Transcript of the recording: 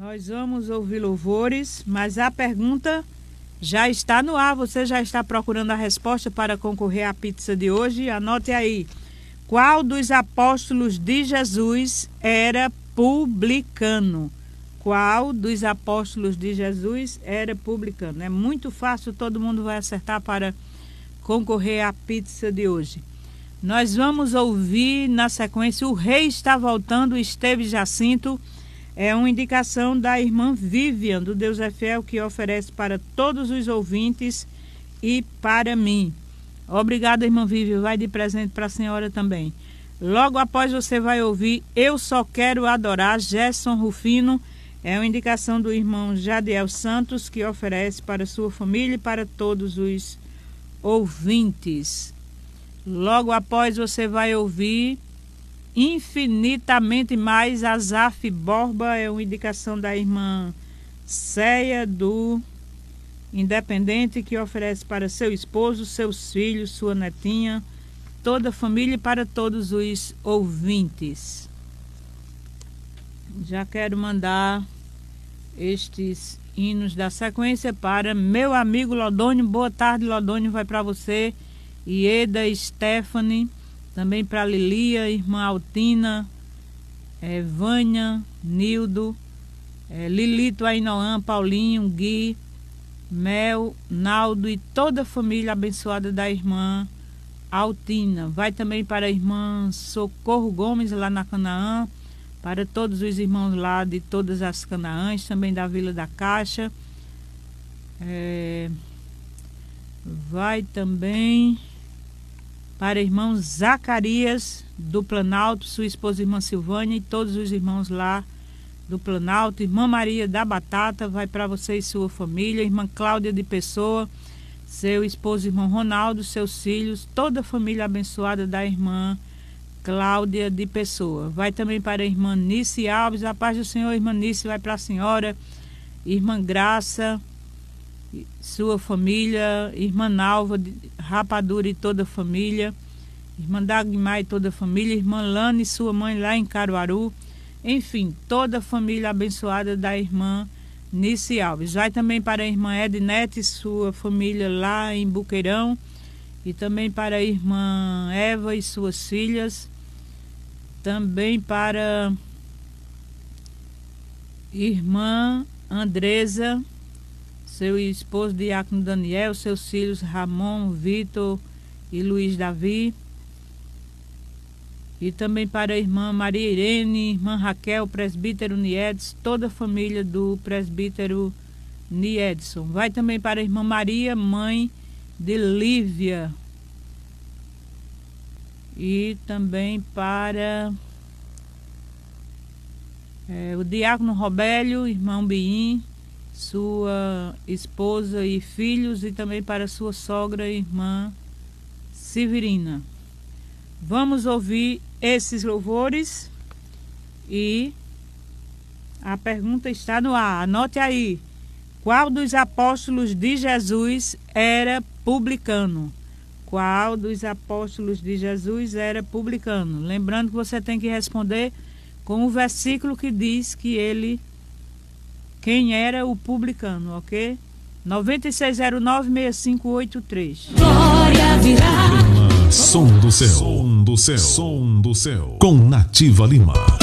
Nós vamos ouvir louvores, mas a pergunta já está no ar. Você já está procurando a resposta para concorrer à pizza de hoje? Anote aí. Qual dos apóstolos de Jesus era publicano? Qual dos apóstolos de Jesus era publicano? É muito fácil, todo mundo vai acertar para concorrer à pizza de hoje. Nós vamos ouvir na sequência O Rei Está Voltando, Esteve Jacinto. É uma indicação da irmã Vivian, do Deus é Fiel, que oferece para todos os ouvintes e para mim. Obrigada, irmã Vivian. Vai de presente para a senhora também. Logo após você vai ouvir Eu Só Quero Adorar, Gerson Rufino. É uma indicação do irmão Jadiel Santos, que oferece para sua família e para todos os ouvintes. Logo após você vai ouvir Infinitamente Mais, Azaf Borba. É uma indicação da irmã Céia do Independente, que oferece para seu esposo, seus filhos, sua netinha, toda a família e para todos os ouvintes. Já quero mandar estes hinos da sequência para meu amigo Lodônio. Boa tarde, Lodônio, vai para você. Ieda, Stephanie, também para Lilia, irmã Altina, Vânia, Nildo, Lilito, Ainoã, Paulinho, Gui, Mel, Naldo e toda a família abençoada da irmã Altina. Vai também para a irmã Socorro Gomes, lá na Canaã, para todos os irmãos lá de todas as Canaãs, também da Vila da Caixa. Vai também para irmão Zacarias do Planalto, sua esposa irmã Silvânia e todos os irmãos lá do Planalto. Irmã Maria da Batata, vai para você e sua família. Irmã Cláudia de Pessoa, seu esposo irmão Ronaldo, seus filhos, toda a família abençoada da irmã Cláudia de Pessoa. Vai também para a irmã Nice Alves. A paz do Senhor, irmã Nice, vai para a senhora. Irmã Graça, sua família. Irmã Nalva de Rapadura e toda a família. Irmã Dagmar e toda a família. Irmã Lana e sua mãe lá em Caruaru. Enfim, toda a família abençoada da irmã Nice Alves. Vai também para a irmã Ednete e sua família lá em Buqueirão. E também para a irmã Eva e suas filhas. Também para irmã Andresa, seu esposo Diácono Daniel, seus filhos Ramon, Vitor e Luiz Davi. E também para a irmã Maria Irene, irmã Raquel, presbítero Niedes, toda a família do presbítero Niedson. Vai também para a irmã Maria, mãe de Lívia. E também para o diácono Robélio, irmão Biim, sua esposa e filhos, e também para sua sogra, irmã Severina. Vamos ouvir esses louvores e a pergunta está no ar. Anote aí. Qual dos apóstolos de Jesus era publicano? Qual dos apóstolos de Jesus era publicano? Lembrando que você tem que responder com o versículo que diz que quem era o publicano, ok? 9609-6583. Glória virá. Som do céu. Som do céu. Som do céu. Com Nativa Lima.